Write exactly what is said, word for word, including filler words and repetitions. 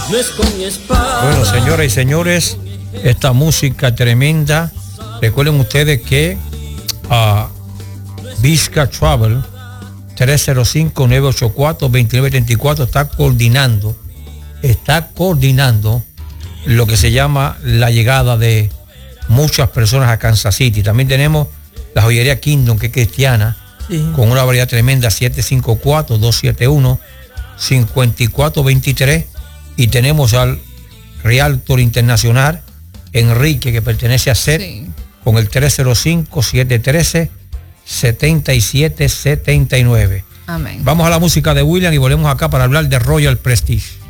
Bueno, señoras y señores, esta música tremenda. Recuerden ustedes que a uh, Vizca Travel tres cero cinco, nueve ocho cuatro, dos nueve tres cuatro está coordinando, está coordinando lo que se llama la llegada de muchas personas a Kansas City. También tenemos la joyería Kingdom, que es cristiana, sí, con una variedad tremenda, siete cinco cuatro, dos siete uno, cinco cuatro dos tres. Y tenemos al Realtor Internacional Enrique, que pertenece a S E T, sí, con el tres cero cinco, siete uno tres, siete siete siete nueve. Amén. Vamos a la música de William y volvemos acá para hablar de Royal Prestige.